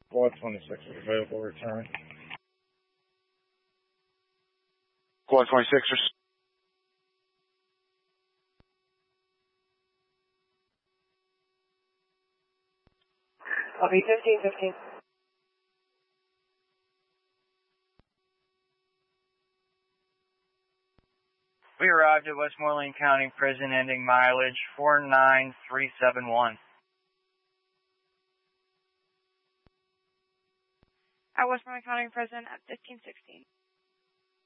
Quad 26 is available return. Quad 26 or... Copy 1515. We arrived at Westmoreland County Prison, ending mileage 49371. At Westmoreland County Prison at 1516.